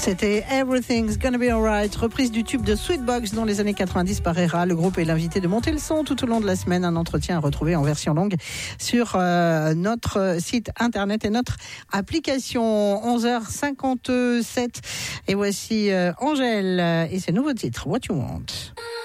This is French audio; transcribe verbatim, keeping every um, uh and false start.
C'était Everything's Gonna Be Alright, reprise du tube de Sweetbox dans les années quatre-vingt-dix par Era. Le groupe est l'invité de monter le son tout au long de la semaine. Un entretien à retrouver en version longue sur euh, notre site internet et notre application. onze heures cinquante-sept et voici euh, Angèle et ses nouveaux titres What You Want.